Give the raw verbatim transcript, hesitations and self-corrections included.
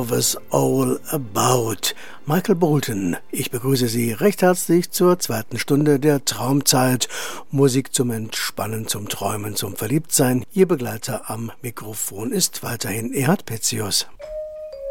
Lovers All About. Michael Bolton, ich begrüße Sie recht herzlich zur zweiten Stunde der Traumzeit. Musik zum Entspannen, zum Träumen, zum Verliebtsein. Ihr Begleiter am Mikrofon ist weiterhin Erhard Petzius.